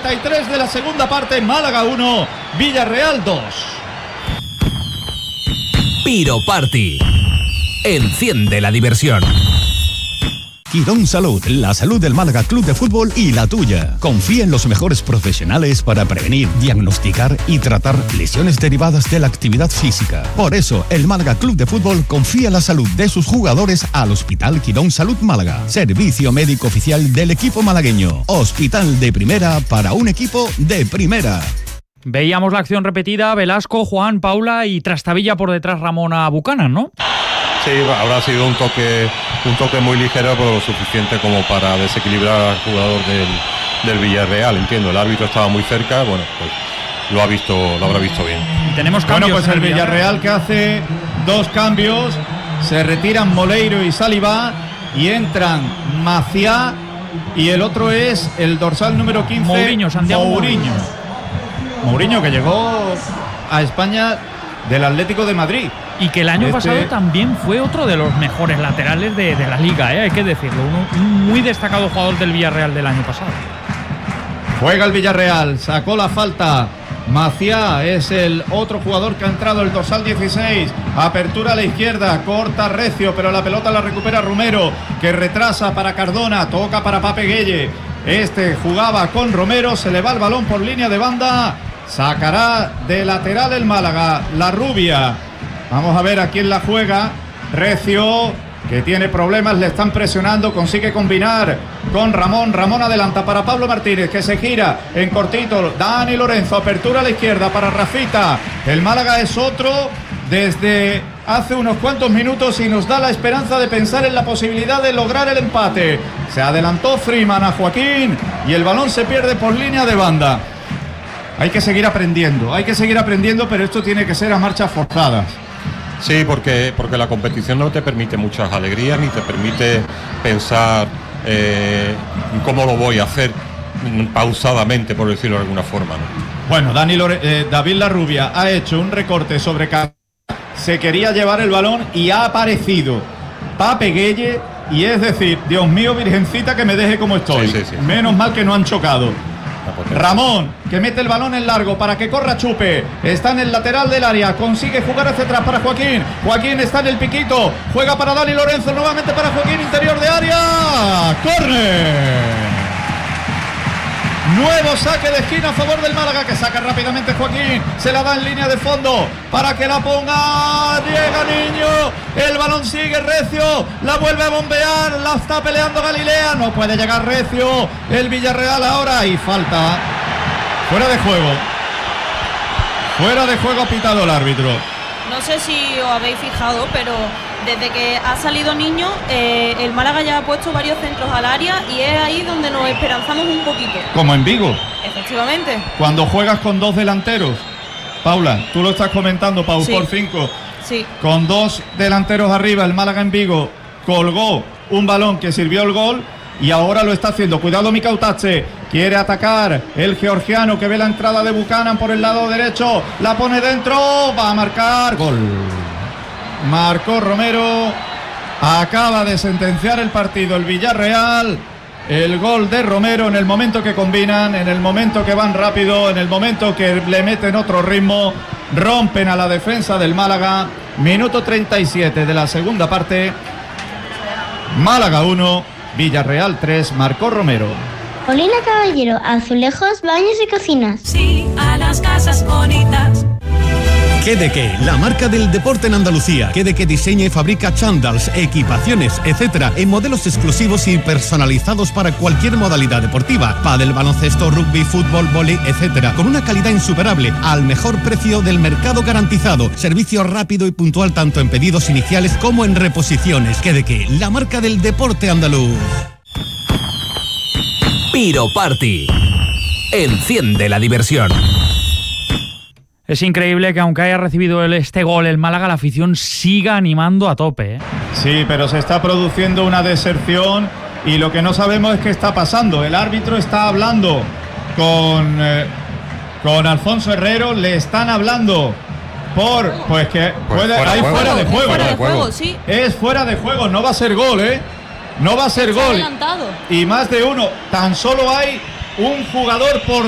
33 de la segunda parte. Málaga 1, Villarreal 2. Piro Party. Enciende la diversión. Quirón Salud, la salud del Málaga Club de Fútbol y la tuya. Confía en los mejores profesionales para prevenir, diagnosticar y tratar lesiones derivadas de la actividad física. Por eso, el Málaga Club de Fútbol confía la salud de sus jugadores al Hospital Quirón Salud Málaga. Servicio médico oficial del equipo malagueño. Hospital de primera para un equipo de primera. Veíamos la acción repetida, Velasco, Juan, Paula y Trastavilla por detrás, Ramón a Buchanan, ¿no? Sí, habrá sido un toque muy ligero, pero lo suficiente como para desequilibrar al jugador del Villarreal. Entiendo, el árbitro estaba muy cerca, bueno, pues lo habrá visto bien. Tenemos cambios. Bueno, pues el Villarreal que hace 2 cambios, se retiran Moleiro y Saliba y entran Maciá y el otro es el dorsal número 15, Mourinho, Santiago Mourinho, que llegó a España del Atlético de Madrid. Y que el año pasado también fue otro de los mejores laterales de la Liga, hay que decirlo. Un muy destacado jugador del Villarreal del año pasado. Juega el Villarreal, sacó la falta. Maciá es el otro jugador que ha entrado, el dorsal 16. Apertura a la izquierda, corta recio, pero la pelota la recupera Romero, que retrasa para Cardona, toca para Pape Gueye. Este jugaba con Romero, se le va el balón por línea de banda. Sacará de lateral el Málaga, la Rubia. Vamos a ver a quién la juega. Recio, que tiene problemas, le están presionando, consigue combinar con Ramón. Ramón adelanta para Pablo Martínez, que se gira en cortito. Dani Lorenzo, apertura a la izquierda para Rafita. El Málaga es otro desde hace unos cuantos minutos y nos da la esperanza de pensar en la posibilidad de lograr el empate. Se adelantó Freeman a Joaquín y el balón se pierde por línea de banda. Hay que seguir aprendiendo, pero esto tiene que ser a marchas forzadas. Sí, porque la competición no te permite muchas alegrías ni te permite pensar cómo lo voy a hacer pausadamente, por decirlo de alguna forma, ¿no? Bueno, David Larrubia ha hecho un recorte sobre se quería llevar el balón y ha aparecido Pape Gueye, y es decir, Dios mío, virgencita, que me deje como estoy. Sí. Menos mal que no han chocado. Ramón, que mete el balón en largo para que corra Chupe, está en el lateral del área, consigue jugar hacia atrás para Joaquín. Joaquín está en el piquito, juega para Dani Lorenzo, nuevamente para Joaquín, interior de área, córner. Nuevo saque de esquina a favor del Málaga, que saca rápidamente Joaquín, se la da en línea de fondo para que la ponga, llega Niño, el balón sigue Recio, la vuelve a bombear, la está peleando Galilea, no puede llegar Recio, el Villarreal ahora, y falta, fuera de juego, ha pitado el árbitro. No sé si os habéis fijado, pero desde que ha salido Niño, el Málaga ya ha puesto varios centros al área y es ahí donde nos esperanzamos un poquito. Como en Vigo. Efectivamente. Cuando juegas con 2 delanteros, Paula, tú lo estás comentando, Pau, sí. Por 5. Sí. Con 2 delanteros arriba, el Málaga en Vigo colgó un balón que sirvió el gol. Y ahora lo está haciendo. Cuidado, Mikautache. Quiere atacar el georgiano, que ve la entrada de Buchanan por el lado derecho. La pone dentro. Va a marcar. Gol. Marcó Romero. Acaba de sentenciar el partido el Villarreal. El gol de Romero en el momento que combinan, en el momento que van rápido, en el momento que le meten otro ritmo. Rompen a la defensa del Málaga. Minuto 37 de la segunda parte. Málaga 1. Villarreal 3, marcó Romero. Paulina Caballero, azulejos, baños y cocinas. Sí, a las casas bonitas. ¿Qué de qué? La marca del deporte en Andalucía. ¿Qué de qué diseña y fabrica chándals, equipaciones, etcétera, en modelos exclusivos y personalizados para cualquier modalidad deportiva? Pádel, baloncesto, rugby, fútbol, vóley, etcétera, con una calidad insuperable, al mejor precio del mercado garantizado. Servicio rápido y puntual tanto en pedidos iniciales como en reposiciones. ¿Qué de qué? La marca del deporte andaluz. Piro Party. Enciende la diversión. Es increíble que aunque haya recibido este gol el Málaga, la afición siga animando a tope, ¿eh? Sí, pero se está produciendo una deserción y lo que no sabemos es qué está pasando. El árbitro está hablando con Alfonso Herrero, le están hablando pues que hay fuera de juego. Fuera de juego, sí. Es fuera de juego, no va a ser gol, ¿eh? No va a ser gol. Adelantado. Y más de uno, tan solo hay un jugador por